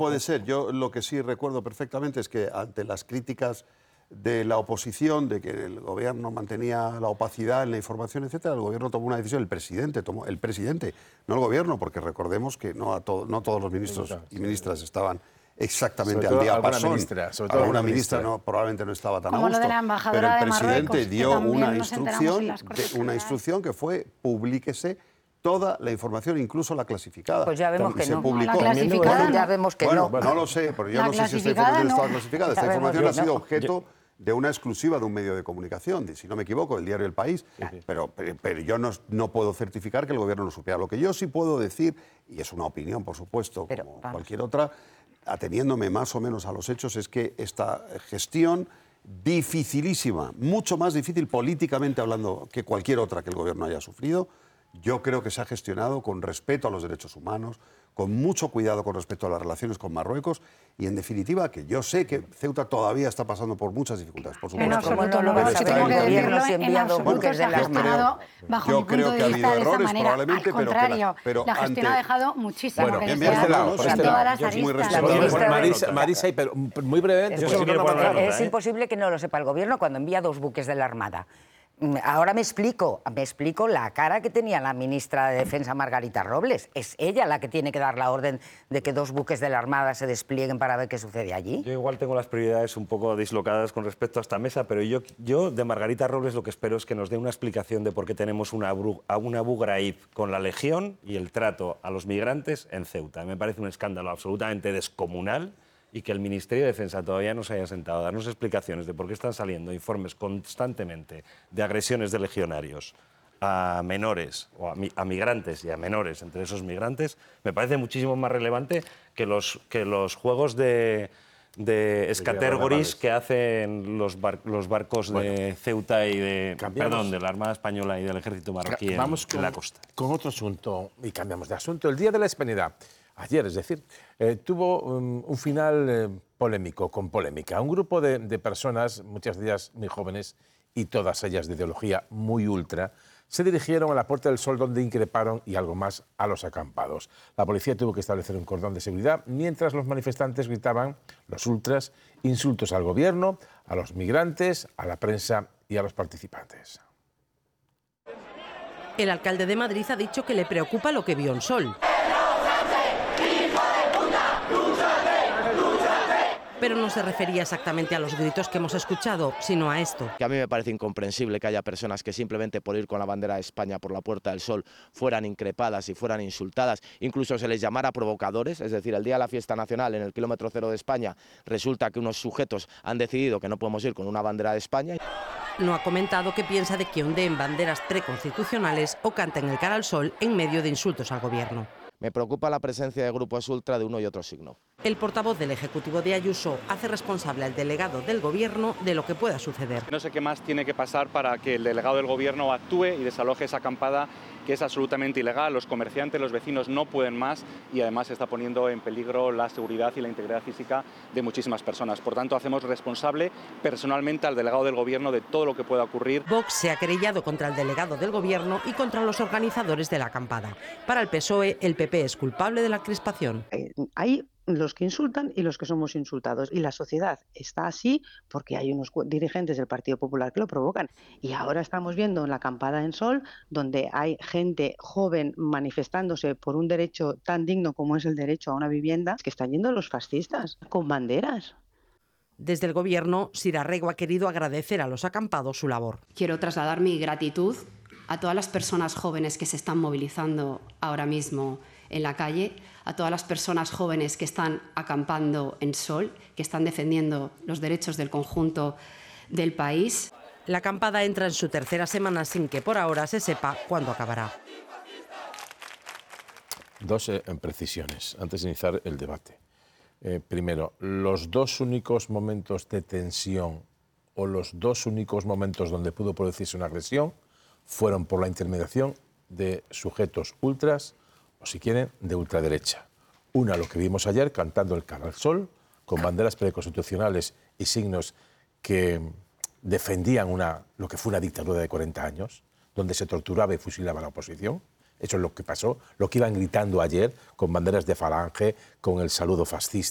puede ser. Yo lo que sí recuerdo perfectamente es que ante las críticas de la oposición, de que el gobierno mantenía la opacidad en la información, etcétera, el gobierno tomó una decisión, el presidente, no el gobierno, porque recordemos que no todos los ministros y ministras estaban exactamente al diapasón. Alguna ministra probablemente no estaba tan a gusto, pero el presidente dio una instrucción que fue publíquese toda la información, incluso la clasificada. Pues ya vemos que se no. publicó. La clasificada ya vemos que no. No lo sé, pero yo no sé si esta información estaba clasificada. Esta información ha sido objeto de una exclusiva de un medio de comunicación, si no me equivoco, el diario El País, pero yo no puedo certificar que el gobierno lo supiera. Lo que yo sí puedo decir, y es una opinión, por supuesto, como cualquier otra, ateniéndome más o menos a los hechos, es que esta gestión dificilísima, mucho más difícil políticamente hablando que cualquier otra que el gobierno haya sufrido, yo creo que se ha gestionado con respeto a los derechos humanos, con mucho cuidado con respecto a las relaciones con Marruecos y, en definitiva, que yo sé que Ceuta todavía está pasando por muchas dificultades, por supuesto. En absoluto, no vas a tengo que decirlo, en absoluto se ha gestionado bajo mi punto de vista de esta manera. Al contrario, la gestión ha dejado muchísimo que desear en todas las aristas. Marisa, pero muy brevemente. Es imposible que no lo sepa el gobierno cuando envía 2 buques de la Armada. Ahora me explico la cara que tenía la ministra de Defensa, Margarita Robles. Es ella la que tiene que dar la orden de que 2 buques de la Armada se desplieguen para ver qué sucede allí. Yo igual tengo las prioridades un poco dislocadas con respecto a esta mesa, pero yo de Margarita Robles lo que espero es que nos dé una explicación de por qué tenemos una Abu Ghraib con la Legión y el trato a los migrantes en Ceuta. Me parece un escándalo absolutamente descomunal y que el Ministerio de Defensa todavía no se haya sentado a darnos explicaciones de por qué están saliendo informes constantemente de agresiones de legionarios a menores, o a migrantes y a menores entre esos migrantes, me parece muchísimo más relevante que los juegos de escatergoris que hacen los barcos de Ceuta y de la Armada Española y del Ejército marroquí en la costa. Con otro asunto, y cambiamos de asunto. El Día de la Hispanidad, ayer, es decir, tuvo un final polémico, con polémica. Un grupo de personas, muchas de ellas muy jóvenes y todas ellas de ideología muy ultra, se dirigieron a la Puerta del Sol, donde increparon y algo más a los acampados. La policía tuvo que establecer un cordón de seguridad mientras los manifestantes gritaban, los ultras, insultos al gobierno, a los migrantes, a la prensa y a los participantes. El alcalde de Madrid ha dicho que le preocupa lo que vio en Sol. Pero no se refería exactamente a los gritos que hemos escuchado, sino a esto. Que a mí me parece incomprensible que haya personas que simplemente por ir con la bandera de España por la Puerta del Sol fueran increpadas y fueran insultadas, incluso se les llamara provocadores, es decir, el día de la fiesta nacional en el kilómetro cero de España resulta que unos sujetos han decidido que no podemos ir con una bandera de España. No ha comentado qué piensa de que ondeen banderas preconstitucionales o canten el cara al sol en medio de insultos al gobierno. Me preocupa la presencia de grupos ultra de uno y otro signo. El portavoz del Ejecutivo de Ayuso hace responsable al delegado del Gobierno de lo que pueda suceder. No sé qué más tiene que pasar para que el delegado del Gobierno actúe y desaloje esa acampada que es absolutamente ilegal. Los comerciantes, los vecinos no pueden más y además está poniendo en peligro la seguridad y la integridad física de muchísimas personas. Por tanto, hacemos responsable personalmente al delegado del Gobierno de todo lo que pueda ocurrir. Vox se ha querellado contra el delegado del Gobierno y contra los organizadores de la acampada. Para el PSOE, el PP es culpable de la crispación. Hay los que insultan y los que somos insultados. Y la sociedad está así porque hay unos dirigentes del Partido Popular que lo provocan. Y ahora estamos viendo en la acampada en Sol, donde hay gente joven manifestándose por un derecho tan digno como es el derecho a una vivienda, que están yendo los fascistas con banderas. Desde el Gobierno, Sira Rego ha querido agradecer a los acampados su labor. Quiero trasladar mi gratitud a todas las personas jóvenes que se están movilizando ahora mismo en la calle, a todas las personas jóvenes que están acampando en Sol, que están defendiendo los derechos del conjunto del país. La acampada entra en su tercera semana sin que por ahora se sepa cuándo acabará. Dos precisiones antes de iniciar el debate. Primero, los dos únicos momentos de tensión o los dos únicos momentos donde pudo producirse una agresión fueron por la intermediación de sujetos ultras o, si quieren, de ultraderecha. Una, lo que vimos ayer, cantando el cara al sol, con banderas preconstitucionales y signos que defendían lo que fue una dictadura de 40 años, donde se torturaba y fusilaba a la oposición. Eso es lo que pasó, lo que iban gritando ayer, con banderas de Falange, con el saludo fascista.